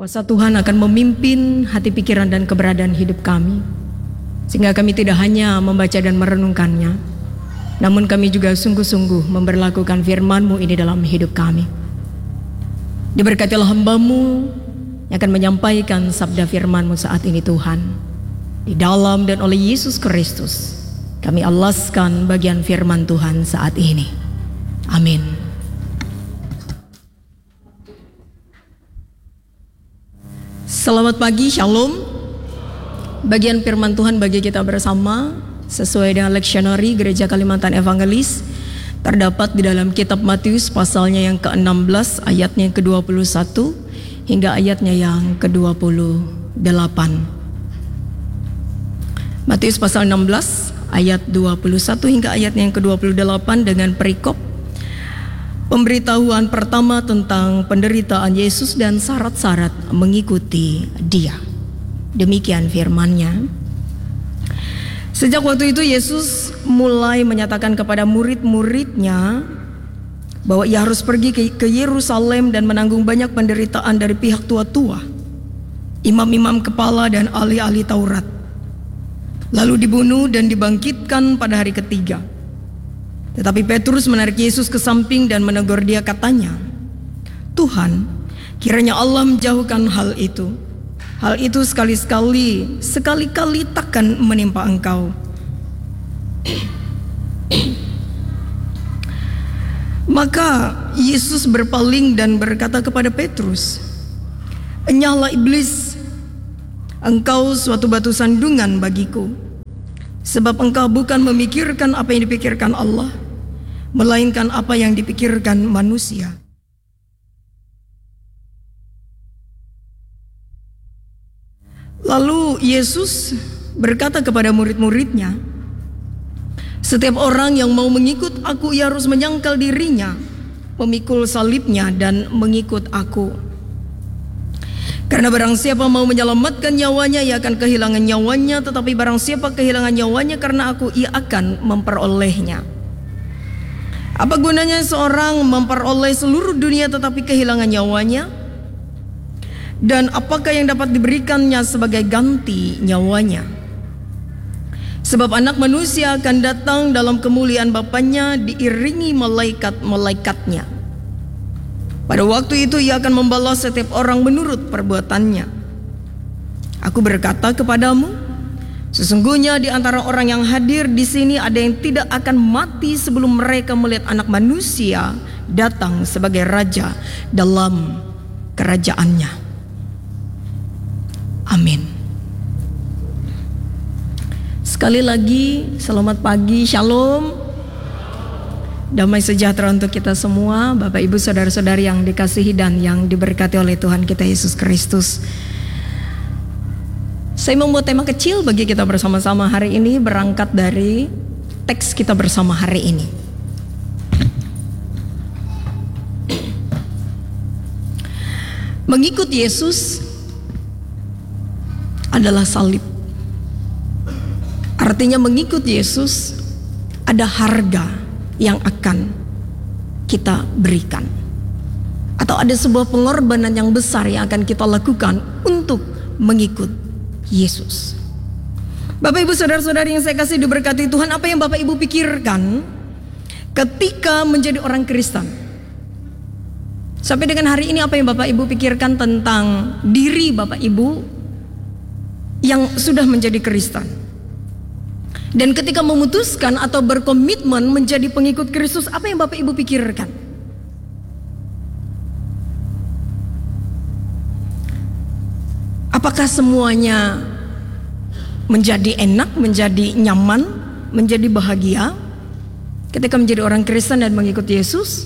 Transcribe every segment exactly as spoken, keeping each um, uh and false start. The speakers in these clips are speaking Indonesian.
Kuasa Tuhan akan memimpin hati, pikiran, dan keberadaan hidup kami, sehingga kami tidak hanya membaca dan merenungkannya, namun kami juga sungguh-sungguh memberlakukan firman-Mu ini dalam hidup kami. Diberkatilah hamba-Mu yang akan menyampaikan sabda firman-Mu saat ini Tuhan. Di dalam dan oleh Yesus Kristus kami alaskan bagian firman Tuhan saat ini. Amin. Selamat pagi, Shalom. Bagian firman Tuhan bagi kita bersama sesuai dengan leksionari Gereja Kalimantan Evangelis terdapat di dalam kitab Matius pasalnya yang ke enam belas ayatnya yang ke dua puluh satu hingga ayatnya yang ke dua puluh delapan. Matius pasal enam belas ayat dua puluh satu hingga ayatnya yang ke dua puluh delapan dengan perikop pemberitahuan pertama tentang penderitaan Yesus dan syarat-syarat mengikuti Dia. Demikian firman-Nya. Sejak waktu itu Yesus mulai menyatakan kepada murid-muridnya bahwa Ia harus pergi ke, ke Yerusalem dan menanggung banyak penderitaan dari pihak tua-tua, imam-imam kepala dan ahli-ahli Taurat, lalu dibunuh dan dibangkitkan pada hari ketiga. Tetapi Petrus menarik Yesus ke samping dan menegur dia, katanya, "Tuhan, kiranya Allah menjauhkan hal itu. Hal itu sekali-sekali, sekali-kali takkan menimpa engkau." Maka Yesus berpaling dan berkata kepada Petrus, "Enyahlah iblis, engkau suatu batu sandungan bagiku, sebab engkau bukan memikirkan apa yang dipikirkan Allah, melainkan apa yang dipikirkan manusia." Lalu Yesus berkata kepada murid-muridnya, "Setiap orang yang mau mengikut aku, ia harus menyangkal dirinya, memikul salibnya dan mengikut aku. Karena barang siapa mau menyelamatkan nyawanya, ia akan kehilangan nyawanya. Tetapi barang siapa kehilangan nyawanya karena aku, ia akan memperolehnya. Apa gunanya seorang memperoleh seluruh dunia tetapi kehilangan nyawanya? Dan apakah yang dapat diberikannya sebagai ganti nyawanya? Sebab anak manusia akan datang dalam kemuliaan Bapanya diiringi malaikat-malaikatnya. Pada waktu itu ia akan membalas setiap orang menurut perbuatannya. Aku berkata kepadamu, sesungguhnya di antara orang yang hadir di sini ada yang tidak akan mati sebelum mereka melihat Anak Manusia datang sebagai Raja dalam kerajaannya." Amin. Sekali lagi, selamat pagi, Shalom. Damai sejahtera untuk kita semua, Bapak Ibu Saudara-saudari yang dikasihi dan yang diberkati oleh Tuhan kita Yesus Kristus. Saya membuat tema kecil bagi kita bersama-sama hari ini, berangkat dari teks kita bersama hari ini. Mengikut Yesus adalah salib. Artinya mengikut Yesus ada harga yang akan kita berikan, atau ada sebuah pengorbanan yang besar yang akan kita lakukan untuk mengikut Yesus. Bapak Ibu Saudara-saudari yang saya kasih diberkati Tuhan, apa yang Bapak Ibu pikirkan ketika menjadi orang Kristen? Sampai dengan hari ini apa yang Bapak Ibu pikirkan tentang diri Bapak Ibu yang sudah menjadi Kristen? Dan ketika memutuskan atau berkomitmen menjadi pengikut Kristus, apa yang Bapak Ibu pikirkan? Apakah semuanya menjadi enak, menjadi nyaman, menjadi bahagia ketika menjadi orang Kristen dan mengikut Yesus?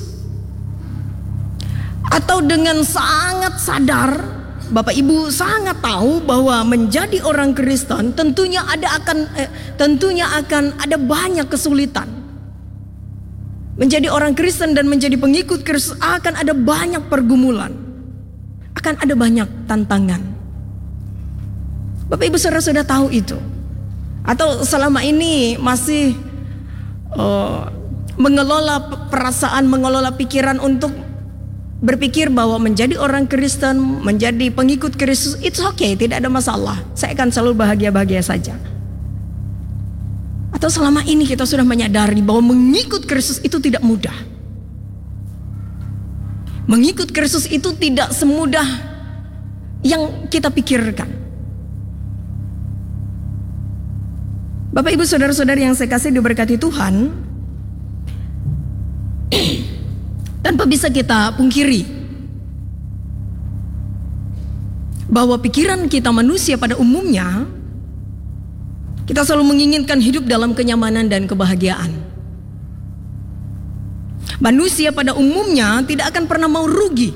Atau dengan sangat sadar, Bapak Ibu sangat tahu bahwa menjadi orang Kristen tentunya ada akan eh, tentunya akan ada banyak kesulitan. Menjadi orang Kristen dan menjadi pengikut Kristus akan ada banyak pergumulan, akan ada banyak tantangan. Bapak Ibu Saudara sudah tahu itu? Atau selama ini masih uh, mengelola perasaan, mengelola pikiran untuk berpikir bahwa menjadi orang Kristen, menjadi pengikut Kristus, it's okay, tidak ada masalah. Saya akan selalu bahagia-bahagia saja. Atau selama ini kita sudah menyadari bahwa mengikut Kristus itu tidak mudah. Mengikut Kristus itu tidak semudah yang kita pikirkan. Bapak Ibu saudara-saudari yang saya kasih diberkati Tuhan, tanpa bisa kita pungkiri bahwa pikiran kita manusia pada umumnya, kita selalu menginginkan hidup dalam kenyamanan dan kebahagiaan. Manusia pada umumnya tidak akan pernah mau rugi.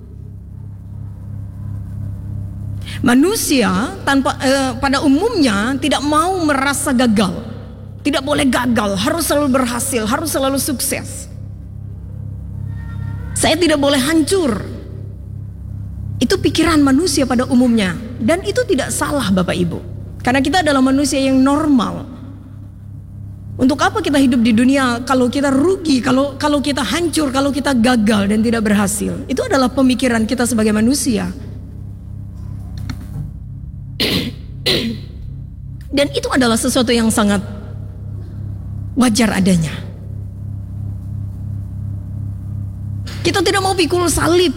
Manusia tanpa eh, pada umumnya tidak mau merasa gagal. Tidak boleh gagal, harus selalu berhasil, harus selalu sukses. Saya tidak boleh hancur. Itu pikiran manusia pada umumnya. Dan itu tidak salah Bapak Ibu. Karena kita adalah manusia yang normal. Untuk apa kita hidup di dunia kalau kita rugi, kalau kalau kita hancur, kalau kita gagal dan tidak berhasil? Itu adalah pemikiran kita sebagai manusia. Dan itu adalah sesuatu yang sangat wajar adanya. Kita tidak mau pikul salib.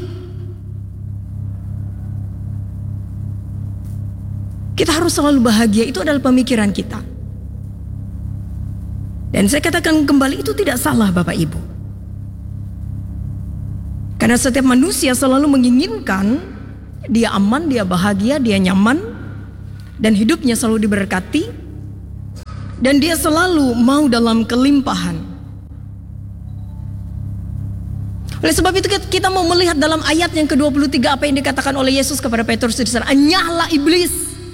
Kita harus selalu bahagia, itu adalah pemikiran kita. Dan saya katakan kembali, itu tidak salah Bapak Ibu. Karena setiap manusia selalu menginginkan dia aman, dia bahagia, dia nyaman, dan hidupnya selalu diberkati, dan dia selalu mau dalam kelimpahan. Oleh sebab itu kita mau melihat dalam ayat yang ke dua puluh tiga apa yang dikatakan oleh Yesus kepada Petrus di sana. Enyahlah iblis.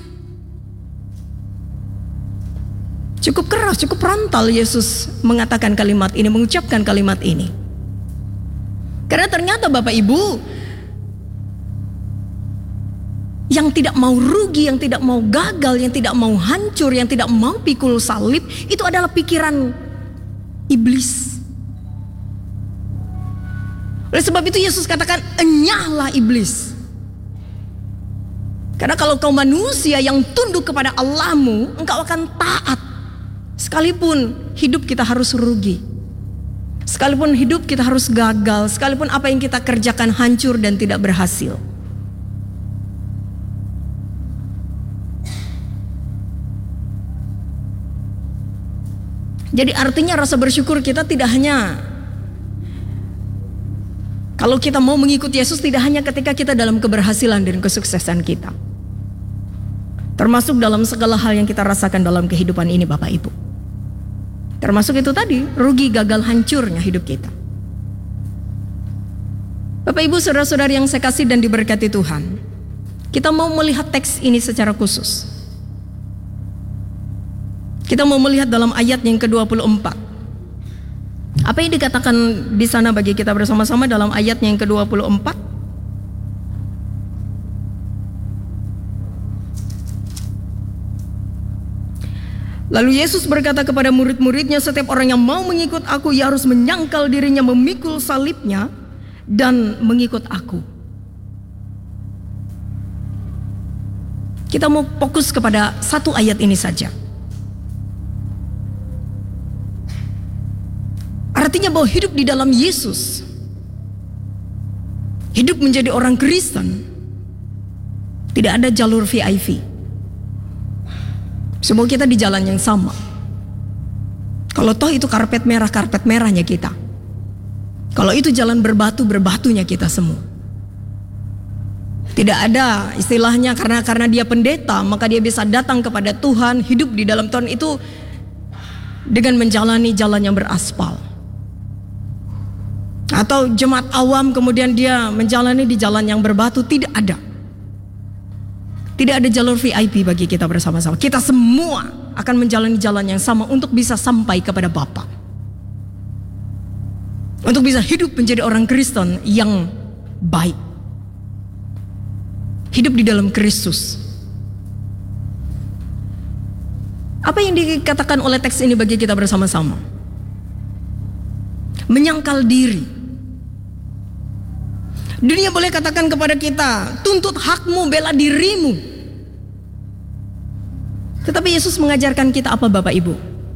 Cukup keras, cukup frontal Yesus mengatakan kalimat ini, mengucapkan kalimat ini. Karena ternyata Bapak Ibu, yang tidak mau rugi, yang tidak mau gagal, yang tidak mau hancur, yang tidak mau pikul salib, itu adalah pikiran iblis. Oleh sebab itu Yesus katakan, enyahlah iblis. Karena kalau kau manusia yang tunduk kepada Allahmu, engkau akan taat. Sekalipun hidup kita harus rugi, sekalipun hidup kita harus gagal, sekalipun apa yang kita kerjakan hancur dan tidak berhasil. Jadi artinya rasa bersyukur kita tidak hanya kalau kita mau mengikuti Yesus, tidak hanya ketika kita dalam keberhasilan dan kesuksesan kita, termasuk dalam segala hal yang kita rasakan dalam kehidupan ini Bapak Ibu. Termasuk itu tadi, rugi, gagal, hancurnya hidup kita. Bapak Ibu saudara-saudari yang saya kasih dan diberkati Tuhan, kita mau melihat teks ini secara khusus. Kita mau melihat dalam ayat yang ke dua puluh empat. Apa yang dikatakan di sana bagi kita bersama-sama dalam ayat yang ke dua puluh empat? Lalu Yesus berkata kepada murid-muridnya, setiap orang yang mau mengikut aku, ia harus menyangkal dirinya, memikul salibnya, dan mengikut aku. Kita mau fokus kepada satu ayat ini saja. Artinya bahwa hidup di dalam Yesus, hidup menjadi orang Kristen, tidak ada jalur V I P. Semua kita di jalan yang sama. Kalau toh itu karpet merah, karpet merahnya kita. Kalau itu jalan berbatu, berbatunya kita semua. Tidak ada istilahnya karena karena dia pendeta, maka dia bisa datang kepada Tuhan, hidup di dalam Tuhan itu dengan menjalani jalan yang beraspal. Atau jemaat awam kemudian dia menjalani di jalan yang berbatu, tidak ada. Tidak ada jalur V I P bagi kita bersama-sama. Kita semua akan menjalani jalan yang sama untuk bisa sampai kepada Bapa. Untuk bisa hidup menjadi orang Kristen yang baik. Hidup di dalam Kristus. Apa yang dikatakan oleh teks ini bagi kita bersama-sama? Menyangkal diri. Dunia boleh katakan kepada kita, tuntut hakmu, bela dirimu. Tetapi Yesus mengajarkan kita apa, Bapak Ibu?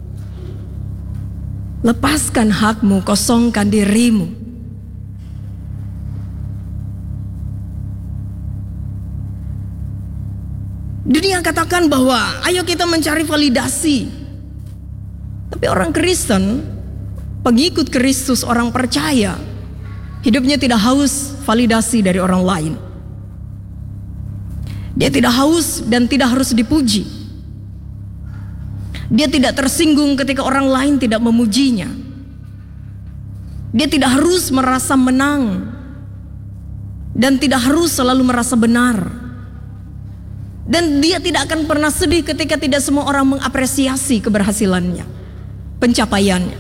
Lepaskan hakmu, kosongkan dirimu. Dunia katakan bahwa ayo kita mencari validasi. Tapi orang Kristen, pengikut Kristus, orang percaya, hidupnya tidak haus validasi dari orang lain. Dia tidak haus dan tidak harus dipuji. Dia tidak tersinggung ketika orang lain tidak memujinya. Dia tidak harus merasa menang dan tidak harus selalu merasa benar. Dan dia tidak akan pernah sedih ketika tidak semua orang mengapresiasi keberhasilannya, pencapaiannya.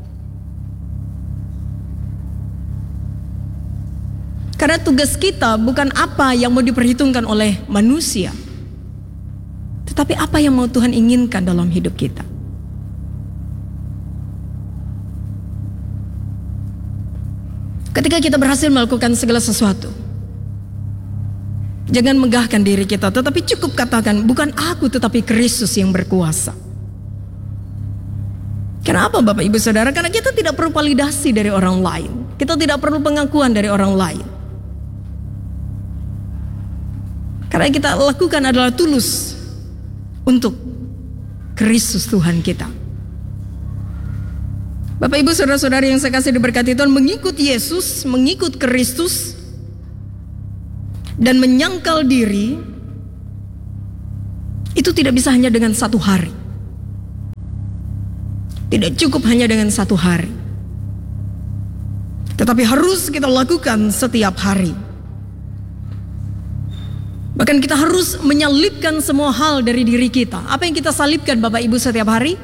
Karena tugas kita bukan apa yang mau diperhitungkan oleh manusia, tetapi apa yang mau Tuhan inginkan dalam hidup kita. Ketika kita berhasil melakukan segala sesuatu, jangan megahkan diri kita, tetapi cukup katakan, bukan aku tetapi Kristus yang berkuasa. Kenapa Bapak Ibu Saudara? Karena kita tidak perlu validasi dari orang lain. Kita tidak perlu pengakuan dari orang lain. Karena yang kita lakukan adalah tulus untuk Kristus Tuhan kita. Bapak Ibu Saudara-saudari yang saya kasih diberkati Tuhan, mengikut Yesus, mengikut Kristus, dan menyangkal diri, itu tidak bisa hanya dengan satu hari. Tidak cukup hanya dengan satu hari, tetapi harus kita lakukan setiap hari. Bahkan kita harus menyalipkan semua hal dari diri kita. Apa yang kita salibkan Bapak Ibu setiap hari?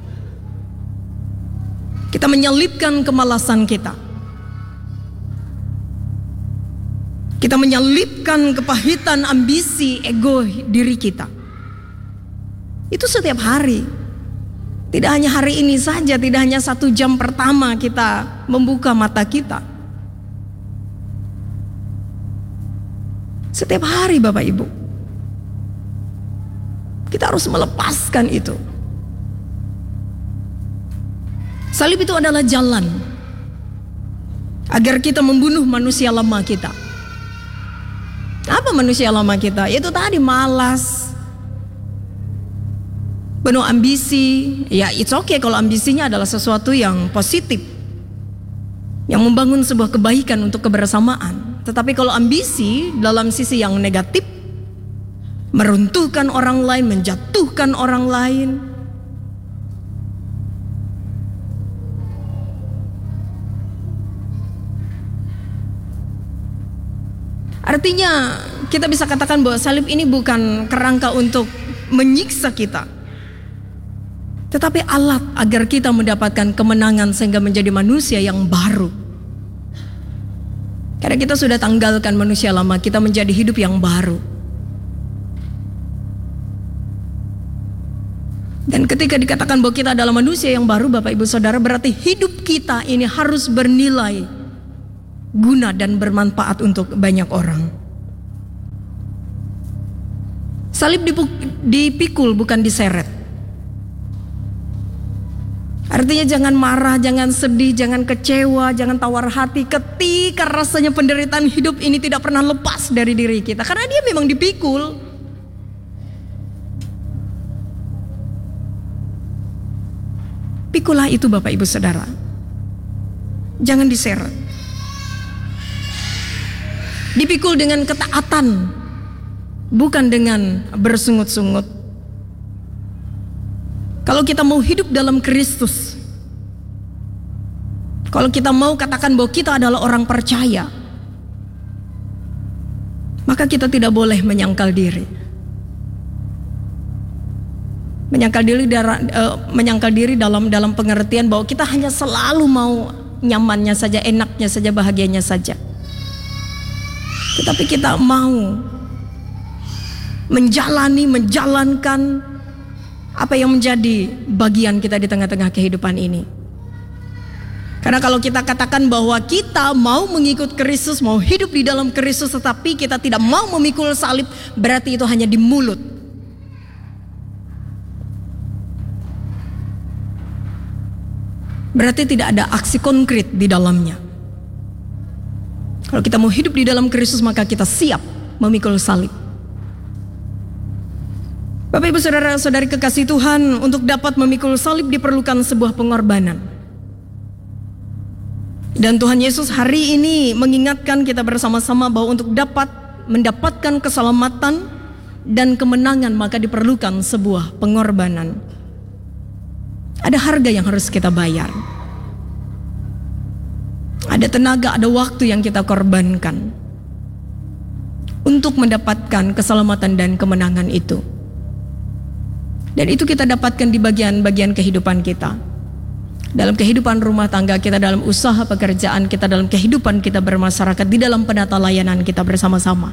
Kita menyalipkan kemalasan kita. Kita menyalipkan kepahitan, ambisi, ego diri kita. Itu setiap hari. Tidak hanya hari ini saja, tidak hanya satu jam pertama kita membuka mata kita. Setiap hari Bapak Ibu, kita harus melepaskan itu. Salib itu adalah jalan agar kita membunuh manusia lama kita. Apa manusia lama kita? Itu tadi malas, penuh ambisi. Ya it's okay kalau ambisinya adalah sesuatu yang positif, yang membangun sebuah kebaikan untuk kebersamaan. Tetapi kalau ambisi dalam sisi yang negatif, meruntuhkan orang lain, menjatuhkan orang lain, artinya kita bisa katakan bahwa salib ini bukan kerangka untuk menyiksa kita, tetapi alat agar kita mendapatkan kemenangan sehingga menjadi manusia yang baru. Karena kita sudah tanggalkan manusia lama, kita menjadi hidup yang baru. Dan ketika dikatakan bahwa kita adalah manusia yang baru, Bapak Ibu Saudara, berarti hidup kita ini harus bernilai, guna dan bermanfaat untuk banyak orang. Salib dipikul bukan diseret. Artinya jangan marah, jangan sedih, jangan kecewa, jangan tawar hati ketika rasanya penderitaan hidup ini tidak pernah lepas dari diri kita. Karena dia memang dipikul. Pikulah itu Bapak Ibu Saudara. Jangan diseret. Dipikul dengan ketaatan, bukan dengan bersungut-sungut. Kalau kita mau hidup dalam Kristus, kalau kita mau katakan bahwa kita adalah orang percaya, maka kita tidak boleh menyangkal diri. Menyangkal diri, uh, menyangkal diri dalam dalam pengertian bahwa kita hanya selalu mau nyamannya saja, enaknya saja, bahagianya saja. Tetapi kita mau menjalani, menjalankan apa yang menjadi bagian kita di tengah-tengah kehidupan ini. Karena Karena kalau kita katakan bahwa kita mau mengikut Kristus, mau hidup di dalam Kristus, tetapi kita tidak mau memikul salib, berarti itu hanya di mulut. Berarti tidak ada aksi konkret di dalamnya. Kalau kita mau hidup di dalam Kristus, maka kita siap memikul salib. Bapak ibu saudara-saudari kekasih Tuhan, untuk dapat memikul salib diperlukan sebuah pengorbanan. Dan Tuhan Yesus hari ini mengingatkan kita bersama-sama bahwa untuk dapat mendapatkan keselamatan dan kemenangan, maka diperlukan sebuah pengorbanan. Ada harga yang harus kita bayar. Ada tenaga, ada waktu yang kita korbankan untuk mendapatkan keselamatan dan kemenangan itu. Dan itu kita dapatkan di bagian-bagian kehidupan kita. Dalam kehidupan rumah tangga kita, dalam usaha pekerjaan kita, dalam kehidupan kita bermasyarakat, di dalam penata layanan kita bersama-sama.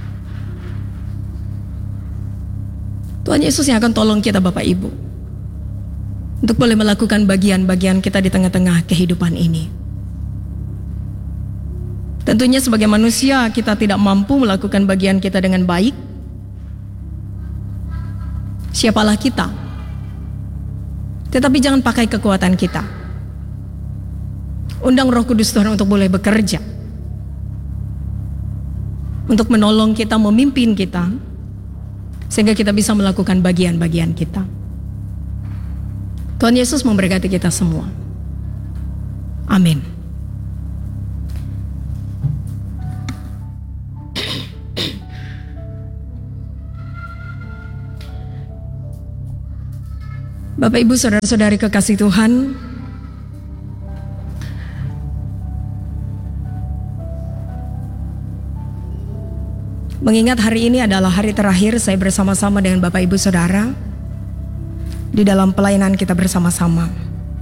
Tuhan Yesus yang akan tolong kita Bapak Ibu untuk boleh melakukan bagian-bagian kita di tengah-tengah kehidupan ini. Tentunya sebagai manusia kita tidak mampu melakukan bagian kita dengan baik. Siapalah kita? Tetapi jangan pakai kekuatan kita. Undang Roh Kudus Tuhan untuk boleh bekerja, untuk menolong kita, memimpin kita, sehingga kita bisa melakukan bagian-bagian kita. Tuhan Yesus memberkati kita semua. Amin. Bapak ibu saudara-saudari kekasih Tuhan, mengingat hari ini adalah hari terakhir saya bersama-sama dengan Bapak ibu saudara di dalam pelayanan kita bersama-sama,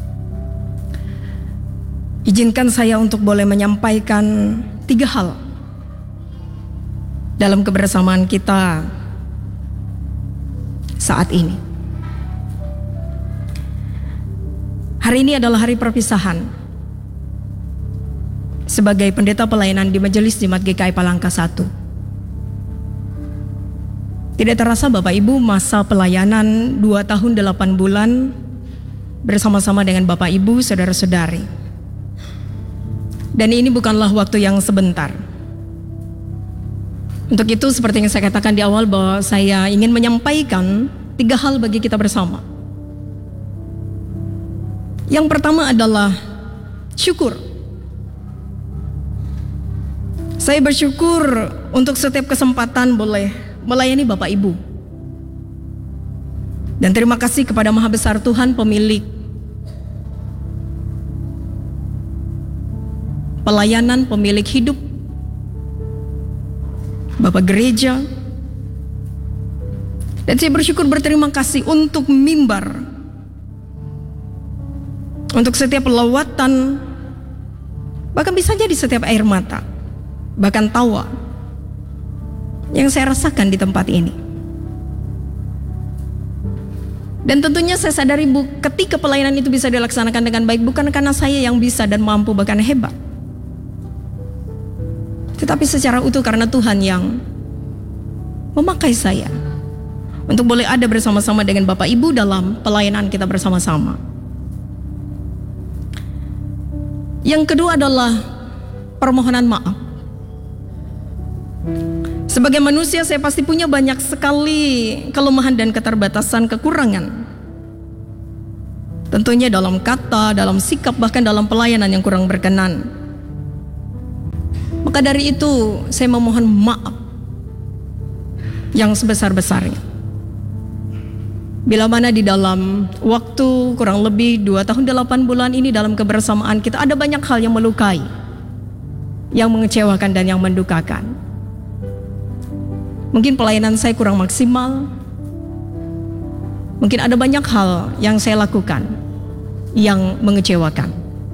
izinkan saya untuk boleh menyampaikan tiga hal dalam kebersamaan kita saat ini. Hari ini adalah hari perpisahan sebagai pendeta pelayanan di Majelis Jemaat G K I Palangka satu. Tidak terasa Bapak Ibu, masa pelayanan dua tahun delapan bulan bersama-sama dengan Bapak Ibu saudara-saudari. Dan ini bukanlah waktu yang sebentar. Untuk itu seperti yang saya katakan di awal, bahwa saya ingin menyampaikan tiga hal bagi kita bersama. Yang pertama adalah syukur. Saya bersyukur untuk setiap kesempatan boleh melayani Bapak Ibu. Dan terima kasih kepada Maha Besar Tuhan, pemilik pelayanan, pemilik hidup, Bapak Gereja. Dan saya bersyukur, berterima kasih untuk mimbar, untuk setiap lawatan, bahkan bisa jadi setiap air mata, bahkan tawa yang saya rasakan di tempat ini. Dan tentunya saya sadari bu, ketika pelayanan itu bisa dilaksanakan dengan baik, bukan karena saya yang bisa dan mampu bahkan hebat, tetapi secara utuh karena Tuhan yang memakai saya untuk boleh ada bersama-sama dengan Bapak Ibu dalam pelayanan kita bersama-sama. Yang kedua adalah permohonan maaf. Sebagai manusia saya pasti punya banyak sekali kelemahan dan keterbatasan, kekurangan. Tentunya dalam kata, dalam sikap, bahkan dalam pelayanan yang kurang berkenan. Maka dari itu saya memohon maaf yang sebesar-besarnya. Bila mana di dalam waktu kurang lebih dua tahun delapan bulan ini dalam kebersamaan kita ada banyak hal yang melukai, yang mengecewakan dan yang mendukakan. Mungkin pelayanan saya kurang maksimal. Mungkin ada banyak hal yang saya lakukan yang mengecewakan.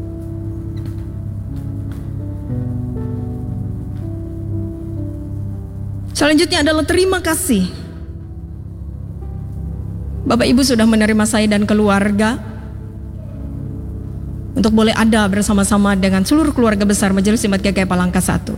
Selanjutnya adalah terima kasih. Bapak Ibu sudah menerima saya dan keluarga untuk boleh ada bersama-sama dengan seluruh keluarga besar Majelis Jemaat G K I Palangka satu.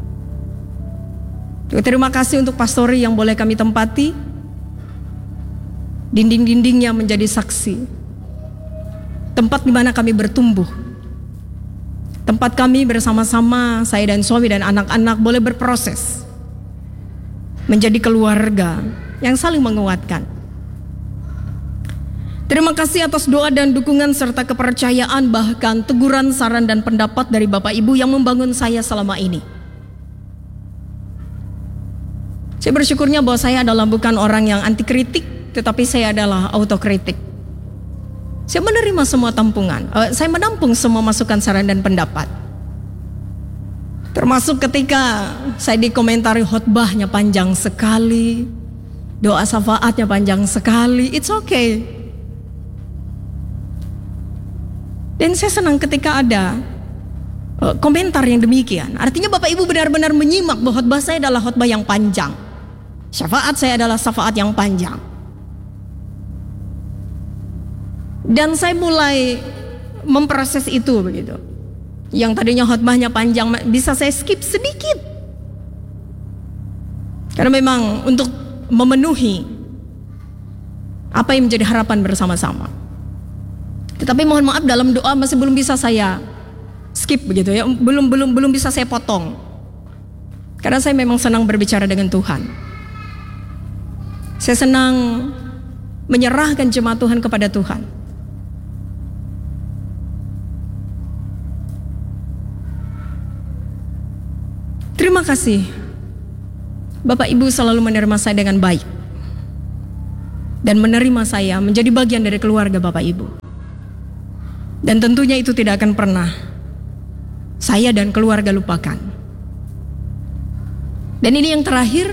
Terima kasih untuk pastori yang boleh kami tempati. Dinding-dindingnya menjadi saksi. Tempat di mana kami bertumbuh. Tempat kami bersama-sama, saya dan suami dan anak-anak boleh berproses. Menjadi keluarga yang saling menguatkan. Terima kasih atas doa dan dukungan serta kepercayaan, bahkan teguran, saran dan pendapat dari Bapak Ibu yang membangun saya selama ini. Saya bersyukurnya bahwa saya adalah bukan orang yang anti kritik, tetapi saya adalah autokritik. Saya menerima semua tampungan, uh, saya menampung semua masukan, saran dan pendapat. Termasuk ketika saya dikomentari khotbahnya panjang sekali, doa syafaatnya panjang sekali, it's okay. Dan saya senang ketika ada uh, komentar yang demikian. Artinya Bapak Ibu benar-benar menyimak bahwa khotbah saya adalah khotbah yang panjang. Syafaat saya adalah syafaat yang panjang. Dan saya mulai memproses itu begitu. Yang tadinya khotbahnya panjang bisa saya skip sedikit. Karena memang untuk memenuhi apa yang menjadi harapan bersama-sama. Tetapi mohon maaf, dalam doa masih belum bisa saya skip begitu ya, belum belum belum bisa saya potong. Karena saya memang senang berbicara dengan Tuhan. Saya senang menyerahkan jemaat Tuhan kepada Tuhan. Terima kasih. Bapak Ibu selalu menerima saya dengan baik. Dan menerima saya menjadi bagian dari keluarga Bapak Ibu. Dan tentunya itu tidak akan pernah saya dan keluarga lupakan. Dan ini yang terakhir,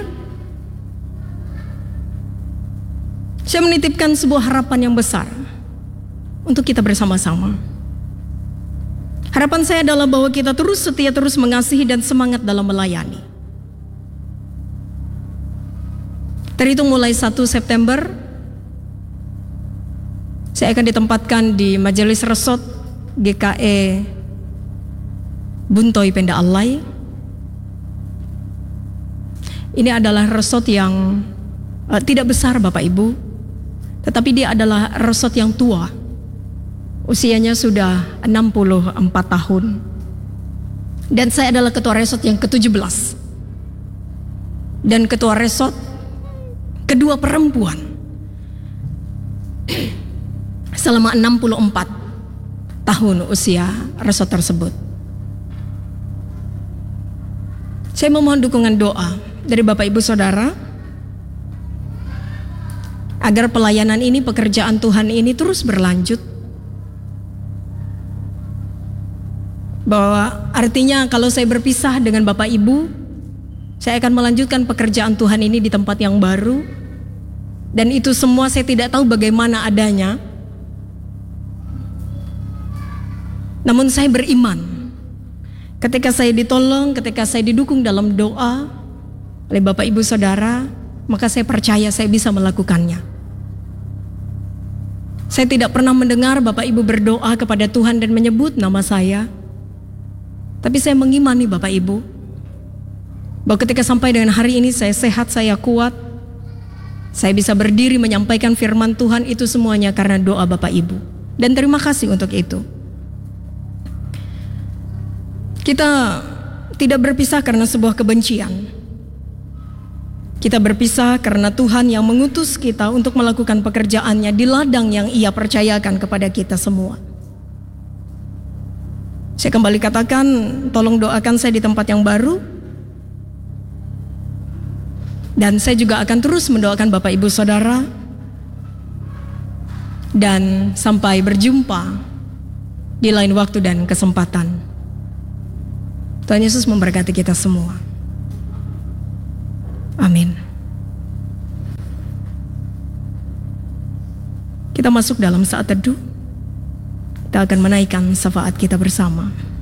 saya menitipkan sebuah harapan yang besar untuk kita bersama-sama. Harapan saya adalah bahwa kita terus setia, terus mengasihi dan semangat dalam melayani. Terhitung mulai satu September, saya akan ditempatkan di Majelis Resort G K E Buntoy Penda Alai. Ini adalah resort yang uh, tidak besar Bapak Ibu, tetapi dia adalah resort yang tua. Usianya sudah enam puluh empat tahun. Dan saya adalah ketua resort yang ke tujuh belas. Dan ketua resort kedua perempuan. Selama enam puluh empat tahun usia resort tersebut. Saya memohon dukungan doa dari Bapak Ibu Saudara agar pelayanan ini, pekerjaan Tuhan ini terus berlanjut. Bahwa artinya kalau saya berpisah dengan Bapak Ibu, saya akan melanjutkan pekerjaan Tuhan ini di tempat yang baru. Dan itu semua saya tidak tahu bagaimana adanya. Namun saya beriman, ketika saya ditolong, ketika saya didukung dalam doa oleh Bapak Ibu Saudara, maka saya percaya saya bisa melakukannya. Saya tidak pernah mendengar Bapak Ibu berdoa kepada Tuhan dan menyebut nama saya. Tapi saya mengimani Bapak Ibu, bahwa ketika sampai dengan hari ini saya sehat, saya kuat, saya bisa berdiri menyampaikan firman Tuhan, itu semuanya karena doa Bapak Ibu. Dan terima kasih untuk itu. Kita tidak berpisah karena sebuah kebencian. Kita berpisah karena Tuhan yang mengutus kita untuk melakukan pekerjaannya di ladang yang Ia percayakan kepada kita semua. Saya kembali katakan, tolong doakan saya di tempat yang baru. Dan saya juga akan terus mendoakan Bapak Ibu Saudara. Dan sampai berjumpa di lain waktu dan kesempatan. Tuhan Yesus memberkati kita semua. Amin. Kita masuk dalam saat teduh. Kita akan menaikkan syafaat kita bersama.